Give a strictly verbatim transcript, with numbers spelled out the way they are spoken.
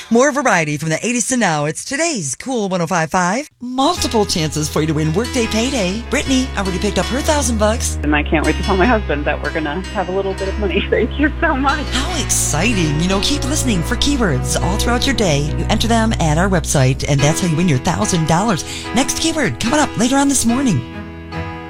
More variety from the eighties to now. It's today's Cool one oh five point five. Multiple chances for you to win Workday Payday. Brittany already picked up her thousand bucks. And I can't wait to tell my husband that we're going to have a little bit of money. Thank you so much. How exciting. You know, keep listening for keywords all throughout your day. You enter them at our website, and that's how you win your thousand dollars. Next keyword coming up later on this morning.